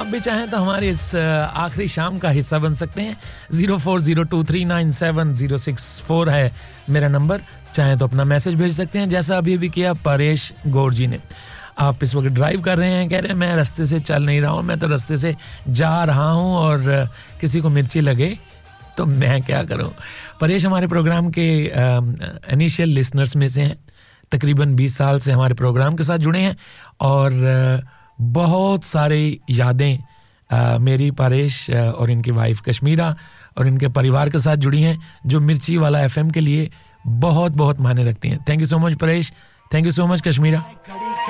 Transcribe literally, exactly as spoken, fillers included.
आप भी चाहें तो हमारे इस आखिरी शाम का हिस्सा बन सकते हैं zero four zero two three nine seven zero six four है मेरा नंबर चाहें तो अपना मैसेज भेज सकते हैं जैसा अभी भी किया परेश गौर जी ने आप इस वक्त ड्राइव कर रहे हैं कह रहे हैं मैं रास्ते से चल नहीं रहा हूं मैं तो रास्ते से जा रहा हूं और किसी को मिर्ची लगे तो मैं क्या करूं परेश हमारे प्रोग्राम के इनिशियल लिसनर्स में से हैं तकरीबन बीस साल से हमारे प्रोग्राम के साथ जुड़े हैं और बहुत सारी यादें आ, मेरी परेश और इनकी वाइफ कश्मीरा और इनके परिवार के साथ जुड़ी हैं जो मिर्ची वाला एफएम के लिए बहुत बहुत मायने रखती हैं thank you so much Paresh thank you so much Kashmira